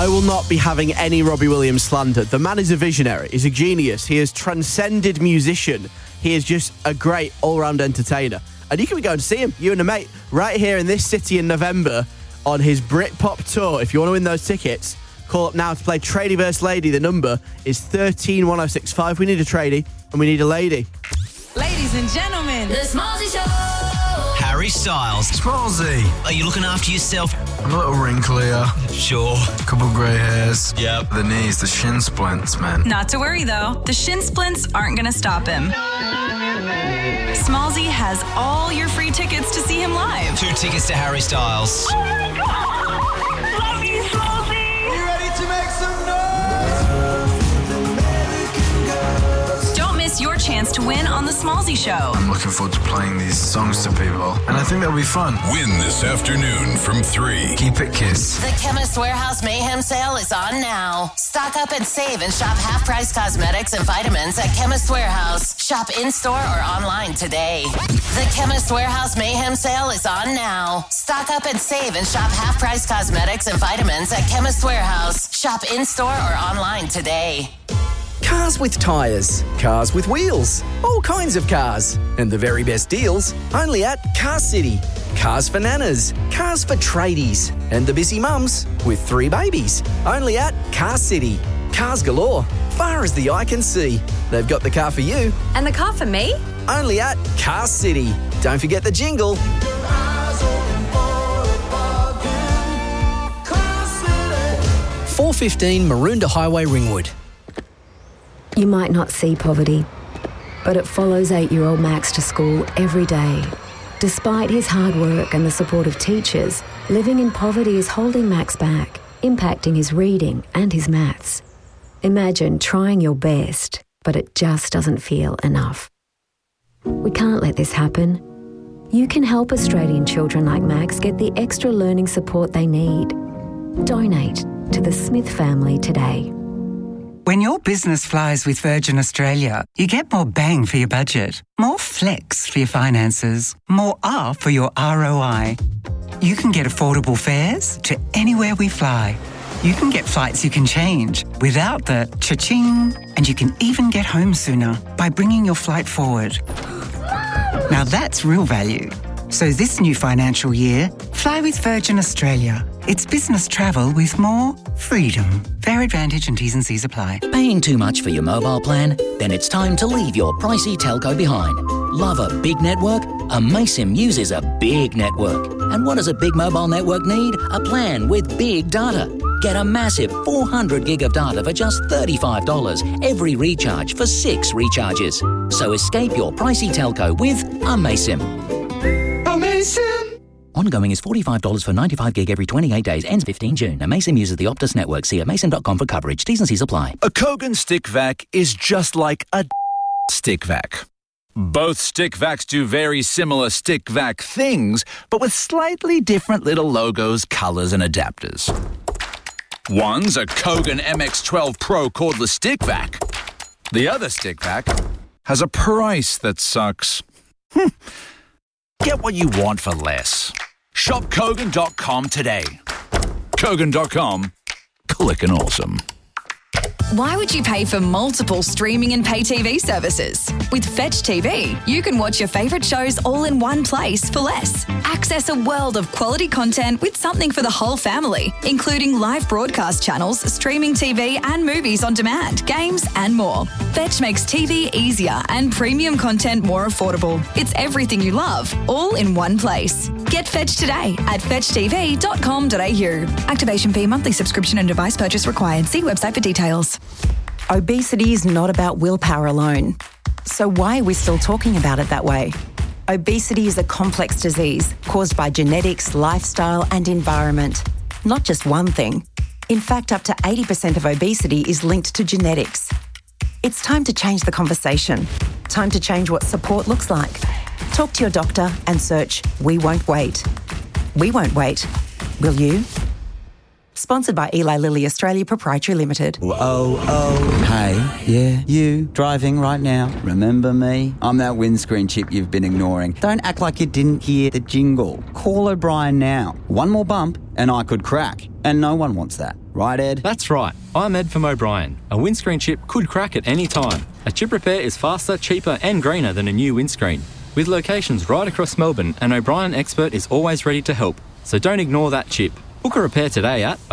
I will not be having any Robbie Williams slander. The man is a visionary. He's a genius. He has transcended musician. He is just a great all-round entertainer. And you can be going to see him, you and a mate, right here in this city in November on his Britpop tour. If you want to win those tickets, call up now to play Tradie vs. Lady. The number is 131065. We need a tradie and we need a lady. Ladies and gentlemen, The Smallzy Show. Harry Styles. Smallzy. Are you looking after yourself? I'm a little wrinklier. Sure. Couple grey hairs. Yep. The knees, the shin splints, man. not to worry though, the shin splints aren't going to stop him. Smallzy has all your free tickets to see him live. 2 tickets to Harry Styles. Oh my God! Love you, Smallzy! You ready to make some noise? Don't miss your chance to win on The Smallzy Show. I'm looking forward to playing these songs to people, and I think that'll be fun. Win this afternoon from 3. Keep it Kiss. The Chemist Warehouse Mayhem sale is on now. Stock up and save and shop half-price cosmetics and vitamins at Chemist Warehouse. Shop in-store or online today. The Chemist Warehouse Mayhem sale is on now. Stock up and save and shop half-price cosmetics and vitamins at Chemist Warehouse. Shop in-store or online today. Cars with tyres, cars with wheels, all kinds of cars. And the very best deals only at Car City. Cars for nanas, cars for tradies, and the busy mums with 3 babies. Only at Car City. Cars galore, far as the eye can see. They've got the car for you. And the car for me? Only at Car City. Don't forget the jingle. 415 Maroondah Highway, Ringwood. You might not see poverty, but it follows 8-year-old Max to school every day. Despite his hard work and the support of teachers, living in poverty is holding Max back, impacting his reading and his maths. Imagine trying your best, but it just doesn't feel enough. We can't let this happen. You can help Australian children like Max get the extra learning support they need. Donate to the Smith family today. When your business flies with Virgin Australia, you get more bang for your budget, more flex for your finances, more R for your ROI. You can get affordable fares to anywhere we fly. You can get flights you can change without the cha-ching, and you can even get home sooner by bringing your flight forward. Now that's real value. So this new financial year, fly with Virgin Australia. It's business travel with more freedom. Fare advantage and T's and C's apply. Paying too much for your mobile plan? Then it's time to leave your pricey telco behind. Love a big network? Amaysim uses a big network. And what does a big mobile network need? A plan with big data. Get a massive 400 gig of data for just $35 every recharge for 6 recharges. So escape your pricey telco with Amaysim. Amazing! Ongoing is $45 for 95 gig every 28 days. Ends 15 June. Amaysim uses the Optus network. See amaysim.com for coverage. T's and C's apply. A Kogan stick vac is just like a stick vac. Both stick vacs do very similar stick vac things, but with slightly different little logos, colors, and adapters. One's a Kogan MX12 Pro cordless stick vac. The other stick vac has a price that sucks. Get what you want for less. Shop Kogan.com today. Kogan.com. Clickin' awesome. Why would you pay for multiple streaming and pay TV services? With Fetch TV, you can watch your favourite shows all in one place for less. Access a world of quality content with something for the whole family, including live broadcast channels, streaming TV and movies on demand, games and more. Fetch makes TV easier and premium content more affordable. It's everything you love, all in one place. Get Fetch today at fetchtv.com.au. Activation fee, monthly subscription and device purchase required. See website for details. Obesity is not about willpower alone. So why are we still talking about it that way? Obesity is a complex disease caused by genetics, lifestyle and environment. Not just one thing. In fact, up to 80% of obesity is linked to genetics. It's time to change the conversation. Time to change what support looks like. Talk to your doctor and search We Won't Wait. We won't wait. Will you? Sponsored by Eli Lilly Australia Proprietary Limited. Hey, yeah, you, driving right now. Remember me? I'm that windscreen chip you've been ignoring. Don't act like you didn't hear the jingle. Call O'Brien now. One more bump and I could crack. And no one wants that. Right, Ed? That's right. I'm Ed from O'Brien. A windscreen chip could crack at any time. A chip repair is faster, cheaper and greener than a new windscreen. With locations right across Melbourne, an O'Brien expert is always ready to help. So don't ignore that chip. Book a repair today at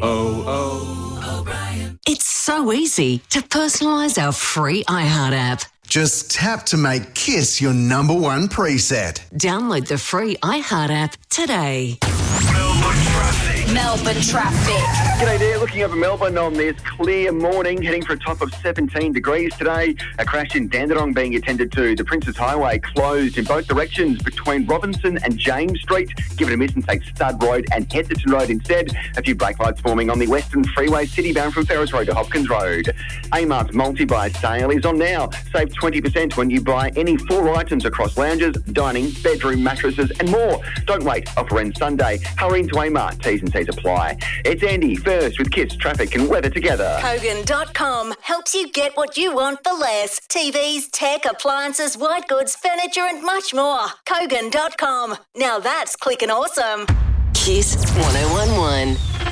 O'Brien. It's so easy to personalise our free iHeart app. Just tap to make Kiss your number one preset. Download the free iHeart app today. Melbourne traffic. G'day there, looking over Melbourne on this clear morning, heading for a top of 17 degrees today. A crash in Dandenong being attended to. The Princes Highway closed in both directions between Robinson and James Street. Give it a miss and take Stud Road and Heatherton Road instead. A few brake lights forming on the Western Freeway, city-bound from Ferris Road to Hopkins Road. Amart's multi-buy sale is on now. Save 20% when you buy any 4 items across lounges, dining, bedroom mattresses and more. Don't wait, offer ends Sunday. Hurry into Amart, T's and C's apply. It's Andy first with Kiss Traffic and Weather together. Kogan.com helps you get what you want for less. TVs, tech, appliances, white goods, furniture and much more. Kogan.com. Now that's clicking awesome. Kiss 1011.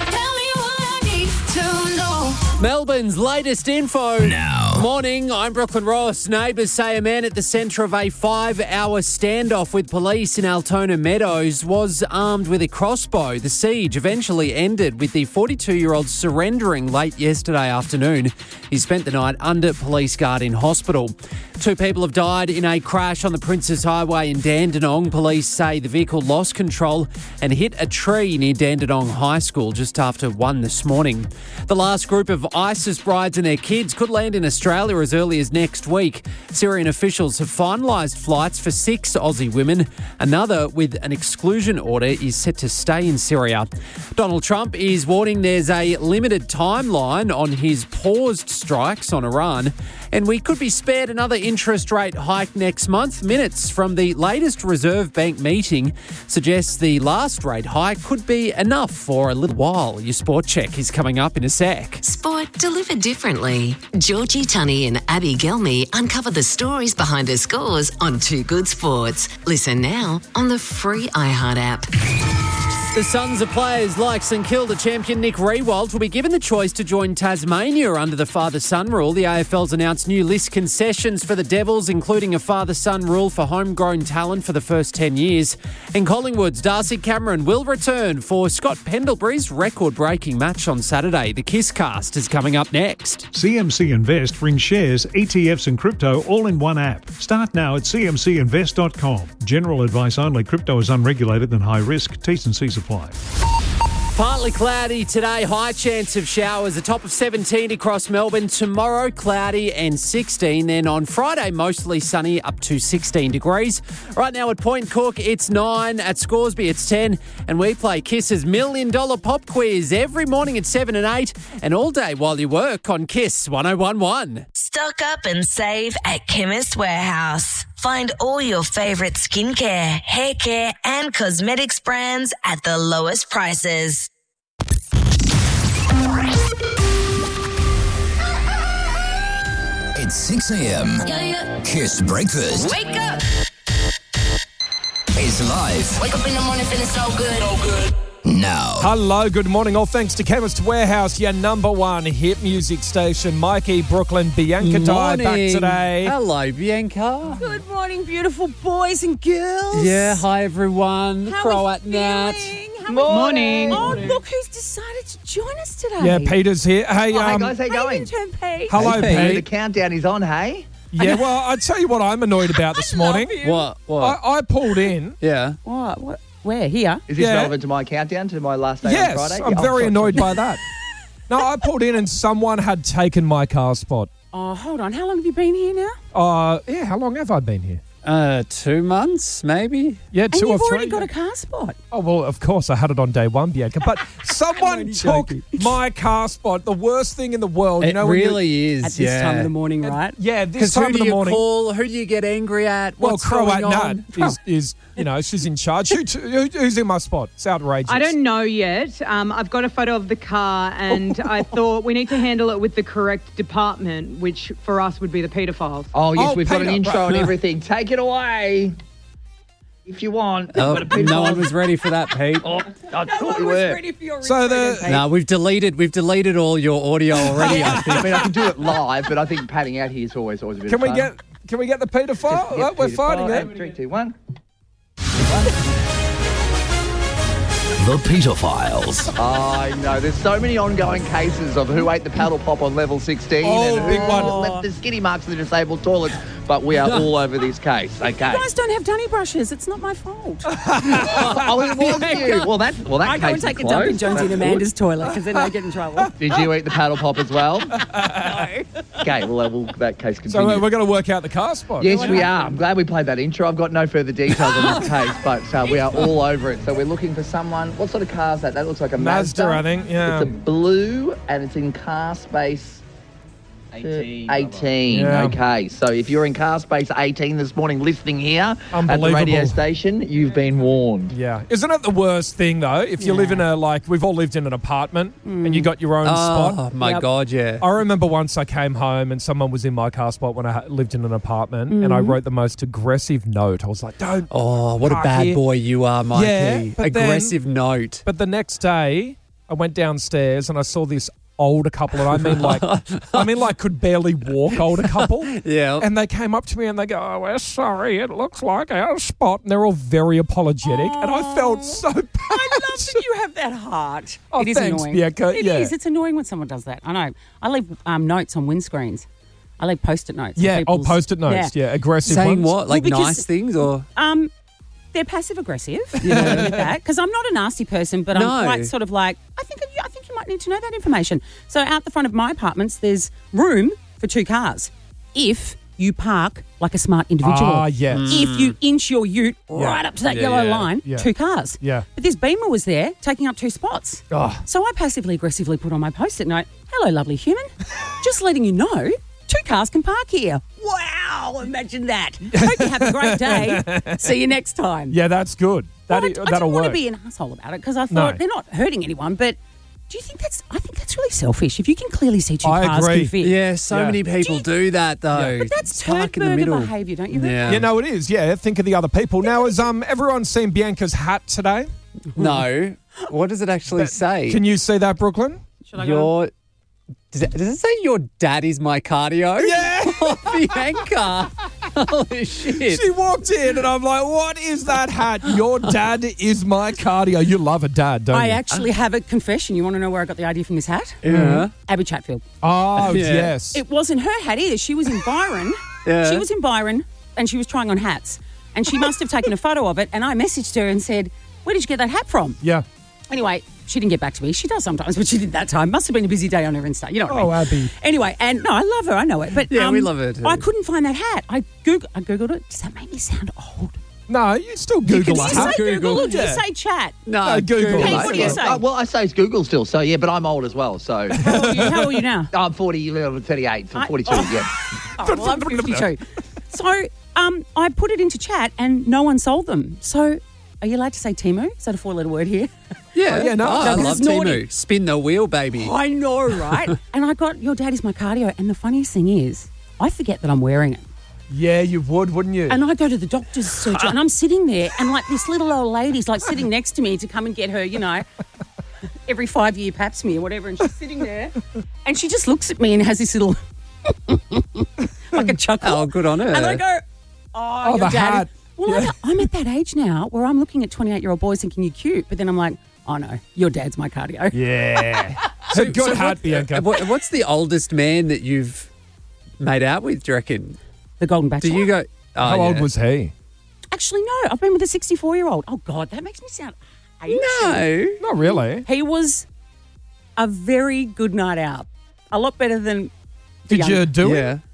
Melbourne's latest info. Now. Morning, I'm Brooklyn Ross. Neighbours say a man at the centre of a 5-hour standoff with police in Altona Meadows was armed with a crossbow. The siege eventually ended with the 42-year-old surrendering late yesterday afternoon. He spent the night under police guard in hospital. 2 people have died in a crash on the Princes Highway in Dandenong. Police say the vehicle lost control and hit a tree near Dandenong High School just after 1 this morning. The last group of ISIS brides and their kids could land in Australia as early as next week. Syrian officials have finalised flights for 6 Aussie women. Another with an exclusion order is set to stay in Syria. Donald Trump is warning there's a limited timeline on his paused strikes on Iran, and we could be spared another interest rate hike next month. Minutes from the latest Reserve Bank meeting suggests the last rate hike could be enough for a little while. Your sport check is coming up in a sec. Sport delivered differently. Georgie Tunney and Abby Gelmy uncover the stories behind the scores on Too Good Sports. Listen now on the free iHeart app. The sons of players like St Kilda champion Nick Riewoldt will be given the choice to join Tasmania under the father-son rule. The AFL's announced new list concessions for the Devils, including a father-son rule for homegrown talent for the first 10 years. In Collingwood's Darcy Cameron will return for Scott Pendlebury's record-breaking match on Saturday. The Kiss Cast is coming up next. CMC Invest brings shares, ETFs and crypto all in one app. Start now at cmcinvest.com. General advice only. Crypto is unregulated and high risk. T's and C's apply. Partly cloudy today, high chance of showers, a top of 17 across Melbourne. Tomorrow, cloudy and 16. Then on Friday, mostly sunny, up to 16 degrees. Right now at Point Cook, it's 9. At Scoresby, it's 10. And we play Kiss's $1 Million Pop Quiz every morning at 7 and 8. And all day while you work on Kiss 1011. Stock up and save at Chemist Warehouse. Find all your favourite skincare, hair care and cosmetics brands at the lowest prices. It's 6 a.m. Kiss Breakfast. Wake up! Is live. Wake up in the morning feeling so good. So good. Now. Hello, good morning. All thanks to Chemist Warehouse, your number one hit music station. Mikey, Brooklyn, Bianca Dye back today. Hello, Bianca. Good morning, beautiful boys and girls. Yeah, hi everyone. How Croat are we Nat. feeling? Morning. Oh, look who's decided to join us today. Yeah, Peter's here. Hey, Hey guys, how you going? Pete. Hello, Hey, Pete. The countdown is on, hey? Yeah, well, I'll tell you what I'm annoyed about this morning. What? I pulled in. Yeah. What? Where? Here? Is this Yeah. relevant to my countdown, to my last day Yes, on Friday? I'm Yeah, very sorry. annoyed by that. No, I pulled in and someone had taken my car spot. Oh, hold on. How long have you been here now? Yeah, how long have I been here? 2 months, maybe. Yeah, And 2 or you've 3. already got a car spot. Oh, well, of course, I had it on day one, Bianca. But someone only took joking. my car spot, the worst thing in the world. It you know, when really is, At this time of the morning, right? Yeah, this Because time who of do the you morning. call? Who do you get angry at? Well, What's Croat going on? Nat is, you know, she's in charge. Who's in my spot? It's outrageous. I don't know yet. I've got a photo of the car, and I thought we need to handle it with the correct department, which for us would be the paedophiles. Oh, yes, Oh, we've got an Peter, intro right. and everything. Take it away. If you want. Oh, We've got a no one paedophile. was ready for that, Pete. Oh, I thought we were. So the No, we've deleted all your audio already. I I think. mean, I can do it live, but I think padding out here is always a bit can of we fun. get the paedophile? Yep, We're Peter fighting Paul. it. 3, 2, 1. The Pedophiles. I know. There's so many ongoing cases of who ate the paddle pop on level 16 Oh, and big who one. left the skinny marks in the disabled toilets, but we are all over this case. Okay. You guys don't have dunny brushes. It's not my fault. Oh, it was you. Well, that I go case and take is a dump in closed. Jonesy and That's Amanda's good. toilet because then I get in trouble. Did you eat the paddle pop as well? No. Okay, well, that case So continues. we're going to work out the car spot. Yes, we are. I'm glad we played that intro. I've got no further details on this case, but we are all over it. So we're looking for someone. What sort of car is that? That looks like a Mazda, I think, yeah. It's a blue, and it's in car space 18. Yeah. Okay, so if you're in car space 18 this morning listening here at the Unbelievable. radio station, you've been warned. Yeah. Isn't it the worst thing, though, if you live in we've all lived in an apartment and you got your own spot? Oh, my God, yeah. I remember once I came home and someone was in my car spot when I lived in an apartment and I wrote the most aggressive note. I was like, don't. Oh, what a park bad here. boy you are, Mikey. Yeah, but then- Aggressive note. But the next day, I went downstairs and I saw this older couple, and I mean like could barely walk older couple. Yeah. And they came up to me and they go, "Oh, we're sorry, it looks like our spot." And they're all very apologetic, and I felt so bad. I love that you have that heart. Oh, it is thanks, annoying. Bianca. It Yeah. is. It's annoying when someone does that. I know. I leave notes on windscreens. I leave Post-it notes. on Yeah, people's- Post-it notes. Yeah, aggressive Saying Well, ones. what? Like because- nice things or? They're passive aggressive with that because I'm not a nasty person, but No. I'm quite sort of like I think you might need to know that information. So out the front of my apartments, there's room for 2 cars if you park like a smart individual. Ah, yes. If you inch your ute right up to that yellow line, yeah. 2 cars. Yeah. But this Beamer was there taking up 2 spots. Oh. So I passively aggressively put on my Post-it note, "Hello, lovely human. Just letting you know, 2 cars can park here." Wow, imagine that. Hope you have a great day. See you next time. Yeah, that's good. I That'll didn't work. want to be an asshole about it because I thought No. they're not hurting anyone, but do you think I think that's really selfish. If you can clearly see 2 I cars agree. can fit. Yeah, so Yeah. many people do that though. But that's Park in the turd middle. burger behaviour, don't you think? Yeah. Yeah, no, it is. Yeah, think of the other people. Now, has everyone seen Bianca's hat today? No. What does it actually say? Can you see that, Brooklyn? Your does it say your dad is my cardio? Yeah. Oh, Bianca. Holy shit. She walked in and I'm like, what is that hat? Your dad is my cardio. You love a dad, don't I you? actually have a confession. You want to know where I got the idea from this hat? Yeah. Abby Chatfield. Oh, Yeah. yes. It wasn't her hat either. She was in Byron. Yeah. She was in Byron and she was trying on hats. And she must have taken a photo of it. And I messaged her and said, "Where did you get that hat from?" Yeah. Anyway, she didn't get back to me. She does sometimes, but she didn't that time. Must have been a busy day on her Insta. You know what I mean? Oh, Abby. Anyway, and no, I love her. I know it. But Yeah, we love her too. I couldn't find that hat. I Googled it. Does that make me sound old? No, you still Google Do a you hat. say Google or do you Yeah. say chat? No, Google. Hey, mate. what do you say? Well, I say it's Google still, so yeah, but I'm old as well, so. How old are you now? I'm 38, 42, yeah. Oh, well, I'm 52. So I put it into chat and no one sold them. So are you allowed to say Temu? Is that a 4-letter word here? Yeah, Oh, yeah, no. I No, love it's naughty. Temu. Spin the wheel, baby. I know, right? And I got your dad is my cardio. And the funniest thing is, I forget that I'm wearing it. Yeah, you would, wouldn't you? And I go to the doctor's surgery and I'm sitting there and like this little old lady's like sitting next to me to come and get her, you know, every 5-year pap smear or whatever. And she's sitting there and she just looks at me and has this little, like a chuckle. Oh, good on her. And I go, Oh, your the dad. hat. Well, Yeah. I'm at that age now where I'm looking at 28-year-old boys thinking you're cute, but then I'm like, oh no, your dad's my cardio. Yeah. So good hat, Bianca. What's the oldest man that you've made out with, do you reckon? The Golden Bachelor. Do you go... Oh, How old yeah. was he? Actually, no, I've been with a 64-year-old. Oh God, that makes me sound ancient. No. Not really. He was a very good night out. A lot better than the Did you young- do it? Yeah. Oh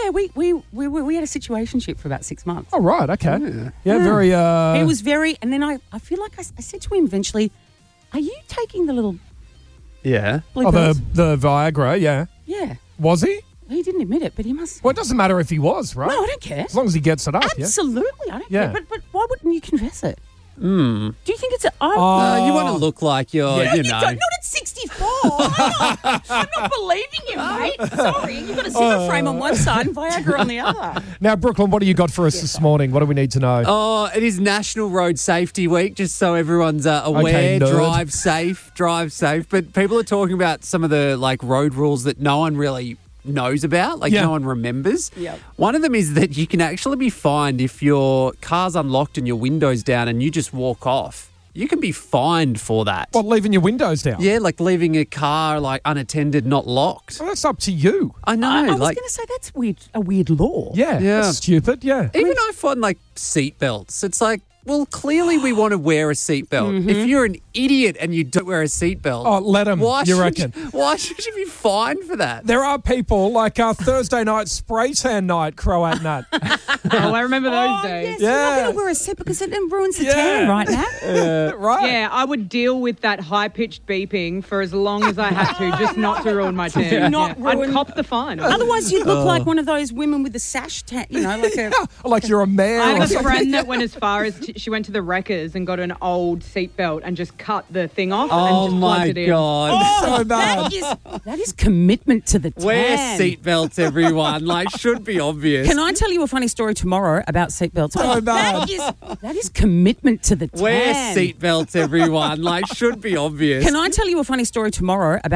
Yeah, we had a situationship for about 6 months. Oh, right, okay. Yeah, very... He was very... And then I feel like I said to him eventually, are you taking the little... Yeah. Blue Oh, pills? the Viagra, yeah. Yeah. Was he? He didn't admit it, but he must... Well, it doesn't matter if he was, right? No, I don't care. As long as he gets it up, Absolutely, I don't Yeah. care. But why wouldn't you confess it? Mm. Do you think it's a... You want to look like you're, No, you you know. don't. Not at 64. I'm not believing you, mate. Sorry. You've got a Zimmer frame on one side and Viagra on the other. Now, Brooklyn, what do you got for us this morning? What do we need to know? Oh, it is National Road Safety Week, just so everyone's aware. Okay, nerd. Drive safe. But people are talking about some of the road rules that no one really knows about, no one remembers. Yep. One of them is that you can actually be fined if your car's unlocked and your window's down and you just walk off. You can be fined for that. What, leaving your windows down? Yeah, like leaving a car unattended, not locked. Well, that's up to you. I know. I was going to say that's a weird law. Yeah, that's stupid, yeah. Even I find seat belts. It's like, well, clearly we want to wear a seatbelt. If you're an idiot and you don't wear a seatbelt, Oh, let him, you reckon? Why should you be fined for that? There are people like Thursday night spray tan night, Croat Nut. I remember those days. Yes, you're not going to wear a suit because it ruins the tan right now. Right. Yeah, I would deal with that high-pitched beeping for as long as I had to, just not to ruin my tan. I'd cop the fine. Otherwise, you'd look like one of those women with the sash tan, like a... like you're a man. I or have a something. friend that went as far as she went to the Wreckers and got an old seatbelt and just cut the thing off Oh, and just my plugged it in. God. So bad. That is commitment to the tan. Wear seatbelts, everyone. Should be obvious. Can I tell you a funny story tomorrow about seatbelts? So bad. That is commitment to the tan. Wear seatbelts, everyone. Should be obvious. Can I tell you a funny story tomorrow about